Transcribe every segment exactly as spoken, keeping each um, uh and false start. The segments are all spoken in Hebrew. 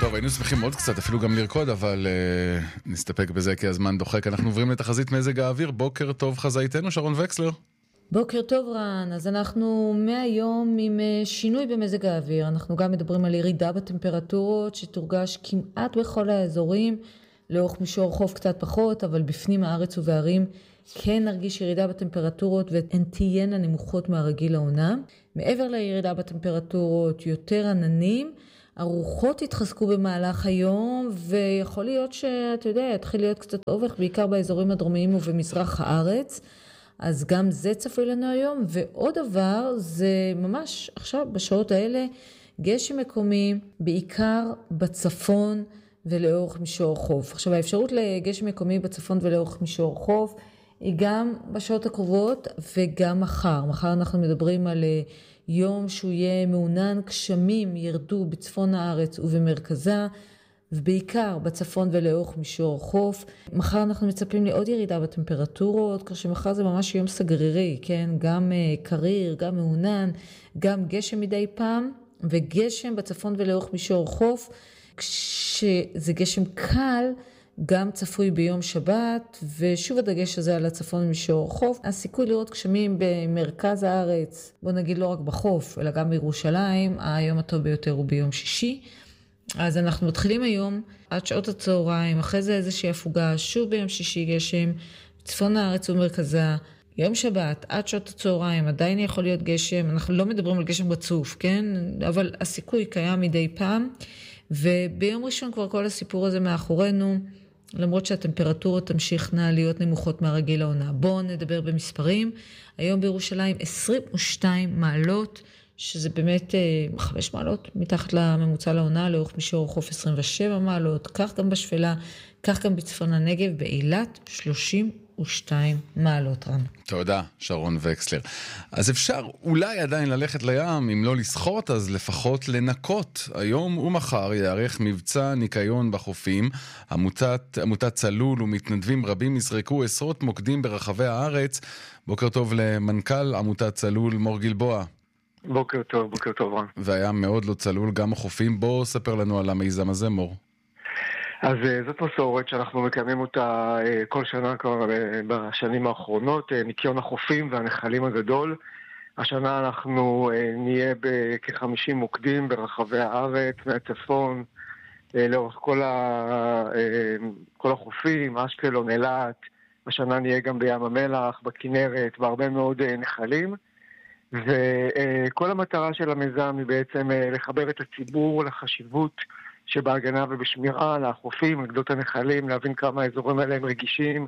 טוב, היינו שמחים עוד קצת, אפילו גם לרקוד, אבל uh, נסתפק בזה כי הזמן דוחק. אנחנו עוברים לתחזית מזג האוויר. בוקר טוב חזאיתנו, שרון וקסלר. בוקר טוב רן, אז אנחנו מהיום עם שינוי במזג האוויר. אנחנו גם מדברים על ירידה בטמפרטורות שתורגש כמעט בכל האזורים, לאורך מישור חוף קצת פחות, אבל בפנים הארץ ובערים כן נרגיש ירידה בטמפרטורות והן תהיינה נמוכות מהרגיל לעונה. מעבר לירידה בטמפרטורות יותר עננים, הרוחות יתחזקו במהלך היום, ויכול להיות שאתה יודע, יתחיל להיות קצת אובך, בעיקר באזורים הדרומיים ובמזרח הארץ. אז גם זה צפוי לנו היום, ועוד דבר, זה ממש עכשיו בשעות האלה, גשם מקומי, בעיקר בצפון ולאורך מישור חוף. עכשיו האפשרות לגשם מקומי בצפון ולאורך מישור חוף, היא גם בשעות הקרובות וגם מחר. מחר אנחנו מדברים על יום שהוא יהיה מעונן, גשמים ירדו בצפון הארץ ובמרכזה, ובעיקר בצפון ולאורך מישור חוף. מחר אנחנו מצפים לעוד ירידה בטמפרטורות, כך שמחר זה ממש יום סגרירי, כן? גם קריר, גם מעונן, גם גשם מדי פעם, וגשם בצפון ולאורך מישור חוף. כשזה גשם קל, גם צפוי ביום שבת, ושוב הדגש הזה על הצפון ומישור חוף. הסיכוי לראות גשמים במרכז הארץ, בוא נגיד לא רק בחוף, אלא גם בירושלים, היום הטוב ביותר הוא ביום שישי. אז אנחנו מתחילים היום עד שעות הצהריים, אחרי זה איזושהי הפוגה, שוב ביום שישי גשם, צפון הארץ ומרכזה, יום שבת עד שעות הצהריים, עדיין יכול להיות גשם, אנחנו לא מדברים על גשם רצוף, כן? אבל הסיכוי קיים מדי פעם, וביום ראשון כבר כל הסיפור הזה מאחורינו, למרות שהטמפרטורות תמשיכנה להיות נמוכות מהרגיל לעונה. בואו נדבר במספרים, היום בירושלים עשרים ושתיים מעלות, שזה באמת חמש מעלות מתחת לממוצע לעונה, לאורך מישור חוף עשרים ושבע מעלות, כך גם בשפלה, כך גם בצפון הנגב, באילת שלושים ושתיים מעלות רן. תודה, שרון וקסלר. אז אפשר אולי עדיין ללכת לים, אם לא לשחות, אז לפחות לנקות. היום ומחר יערך מבצע ניקיון בחופים. עמותת, עמותת צלול ומתנדבים רבים יזרקו עשרות מוקדים ברחבי הארץ. בוקר טוב למנכ"ל עמותת צלול, מור גלבוע. בוקר טוב, בוקר טוב רן. והיה מאוד לא צלול, גם החופים. בוא ספר לנו על המיזם הזה, מור. אז זאת מסורת שאנחנו מקיימים אותה כל שנה כבר בשנים האחרונות, ניקיון החופים והנחלים הגדול. השנה אנחנו נהיה בכ-חמישים מוקדים ברחבי הארץ, מהצפון, לאורך כל, ה... כל החופים, אשקלון, אילת. השנה נהיה גם בים המלח, בכנרת, בהרבה מאוד נחלים. וכל המטרה של המיזם היא בעצם לחבר את הציבור לחשיבות שבהגנה ובשמירה על החופים, על גדות הנחלים, להבין כמה האזורים האלה הם רגישים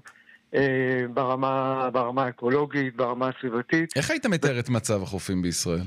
ברמה, ברמה האקולוגית, ברמה הסביבתית. איך היית מתאר את מצב החופים בישראל?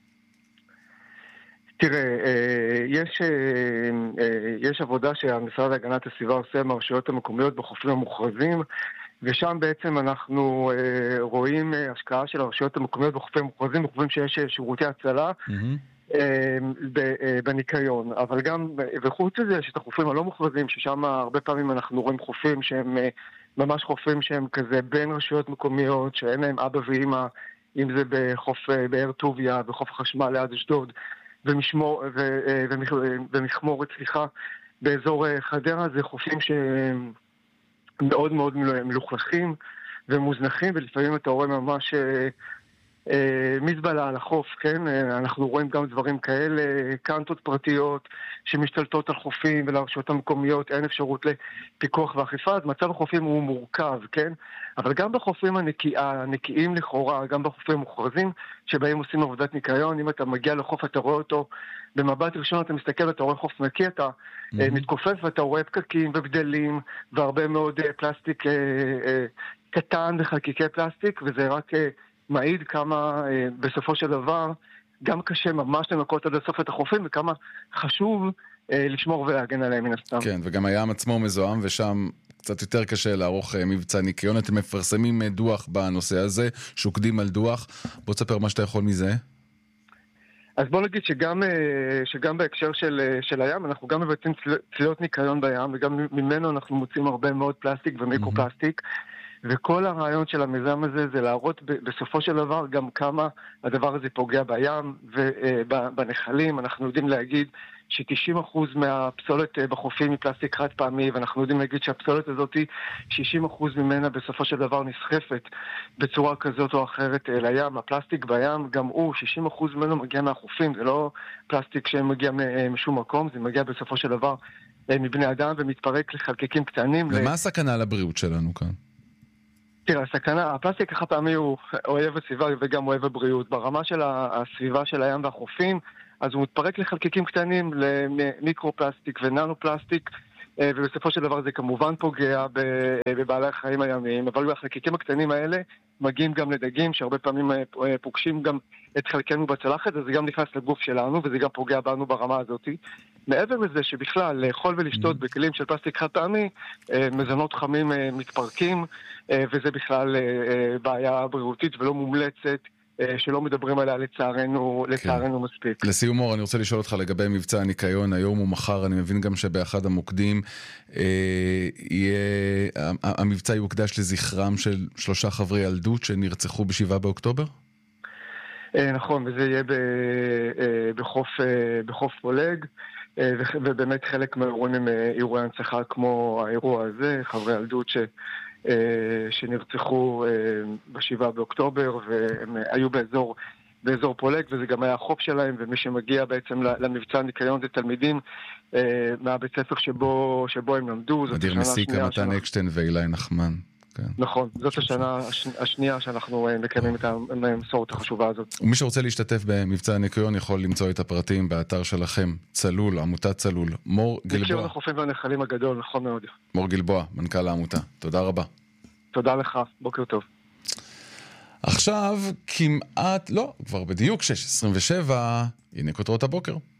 תראה, יש, יש עבודה שהמשרד להגנת הסביבה עושה מהרשויות המקומיות בחופים המוכרזים, ושם בעצם אנחנו אה, רואים אה, השקעה של הרשויות המקומיות בחופים מוכרזים, בחופים שיש שירותי הצלה mm-hmm. אה, ב, אה, בניקיון. אבל גם, וחוץ לזה, יש את החופים הלא מוכרזים, ששם הרבה פעמים אנחנו רואים חופים שהם אה, ממש חופים שהם כזה בין רשויות מקומיות, שאין להם אבא ואמא, אם זה בחוף אה, באר טוביה, בחוף החשמל ליד אשדוד, ומשמור, ו, אה, ומח, ומחמורת, סליחה, באזור אה, חדרה, זה חופים שהם מאוד מאוד מלוכלכים ומוזנחים, ולפעמים אתה רואה ממש אה, אה, מזבלה על החוף, כן? אה, אנחנו רואים גם דברים כאלה, קנטות פרטיות שמשתלטות על חופים, ולרשויות המקומיות אין אפשרות לפיקוח ואכיפה, אז מצב החופים הוא מורכב, כן? אבל גם בחופים הנקי, הנקיים לכאורה, גם בחופים מוכרזים, שבהם עושים עבודת ניקיון, אם אתה מגיע לחוף אתה רואה אותו, במבט ראשון אתה מסתכל ואתה רואה חוף נקי, אתה mm-hmm. מתכופף ואתה רואה פקקים ובדלים, והרבה מאוד פלסטיק אה, אה, קטן וחלקיקי פלסטיק, וזה רק אה, מעיד כמה אה, בסופו של דבר, גם קשה ממש לנקות עד הסוף את החופים, וכמה חשוב אה, לשמור ולהגן עליהם מן הסתם. כן, וגם הים עצמו מזוהם, ושם קצת יותר קשה לערוך מבצע ניקיון. אתם מפרסמים דוח בנושא הזה, שוקדים על דוח. בוא תספר מה שאתה יכול מזה. אז בוא נגיד שגם, שגם בהקשר של, של הים, אנחנו גם מבצעים צלילות ניקיון בים, וגם ממנו אנחנו מוצאים הרבה מאוד פלסטיק ומיקרו-פלסטיק, mm-hmm. וכל הרעיון של המיזם הזה זה להראות בסופו של דבר גם כמה הדבר הזה פוגע בים ובנחלים. אנחנו יודעים להגיד ש-תשעים אחוז מהפסולת בחופים היא פלסטיק חד פעמי, ואנחנו יודעים להגיד שהפסולת הזאת, שישים אחוז ממנה בסופו של דבר נסחפת בצורה כזאת או אחרת לים. הפלסטיק בים, גם הוא, שישים אחוז ממנו מגיע מהחופים, זה לא פלסטיק שמגיע משום מקום, זה מגיע בסופו של דבר מבני אדם ומתפרק לחלקיקים קטנים. ומה הסכנה לבריאות שלנו כאן? תראה, הסכנה, הפלסטיק החד פעמי הוא אוהב הסביבה וגם אוהב הבריאות. ברמה של הסביבה של הים והחופים, אז הוא מתפרק לחלקיקים קטנים, למיקרו-פלסטיק וננו-פלסטיק, ובסופו של דבר זה כמובן פוגע בבעלי החיים הימיים, אבל החלקיקים הקטנים האלה מגיעים גם לדגים, שהרבה פעמים פוגשים גם את חלקנו בצלחת, אז זה גם נכנס לגוף שלנו, וזה גם פוגע בנו ברמה הזאת. מעבר לזה שבכלל, לאכול ולשתות בכלים של פלסטיק חד פעמי, מזונות חמים מתפרקים, וזה בכלל בעיה בריאותית ולא מומלצת, שלא מדברים עליה לצערנו, לצערנו מספיק. לסיום אור, אני רוצה לשאול אותך לגבי מבצע הניקיון, היום ומחר, אני מבין גם שבאחד המוקדים, יהיה, המבצע יוקדש לזכרם של שלושה חברי ילדות שנרצחו בשבעה באוקטובר? נכון, וזה יהיה בחוף, בחוף פולג, ובאמת חלק מהאירועים הם אירועי הנצחה כמו האירוע הזה, חברי ילדות ש... שנרצחו בשבעה באוקטובר, והם היו באזור, באזור פולג, וזה גם היה החוף שלהם, ומי שמגיע בעצם למבצע הניקיון זה תלמידים מהבית ספר שבו, שבו הם למדו. אדיר מסיקה, מתן אקשטיין ואילי נחמן. נכון, זאת השנה השנייה שאנחנו מקיימים את המסורת החשובה הזאת. ומי שרוצה להשתתף במבצע הניקיון יכול למצוא את הפרטים באתר שלכם, צלול, עמותת צלול. מור גלבוע. נקשיר לחופים והנחלים הגדול, נכון מאוד. מור גלבוע, מנכ"ל העמותה. תודה רבה. תודה לך, בוקר טוב. עכשיו כמעט, לא, כבר בדיוק שש עשרים ושבע, הנה כותרות הבוקר.